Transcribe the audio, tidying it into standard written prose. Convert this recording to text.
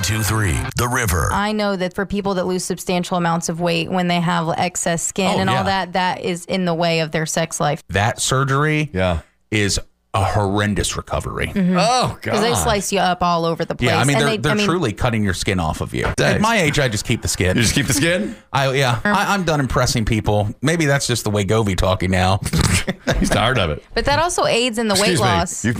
92.3 The River. I know that for people that lose substantial amounts of weight when they have excess skin all that is in the way of their sex life. That surgery is a horrendous recovery. Oh, God. Because they slice you up all over the place. Yeah, I mean, they're truly cutting your skin off of you. At my age, I just keep the skin. You just keep the skin? I'm done impressing people. Maybe that's just the way Govey talking now. He's tired of it. But that also aids in the weight loss.